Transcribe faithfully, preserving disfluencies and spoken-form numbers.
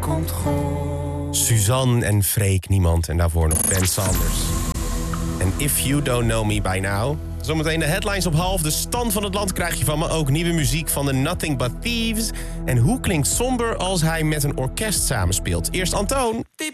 komt goed. Suzanne en Freek Niemand en daarvoor nog Ben Sanders. En If You Don't Know Me By Now. Zometeen de headlines op half. De stand van het land krijg je van me. Ook nieuwe muziek van de Nothing But Thieves. En hoe klinkt Somber als hij met een orkest samenspeelt? Eerst Antoon.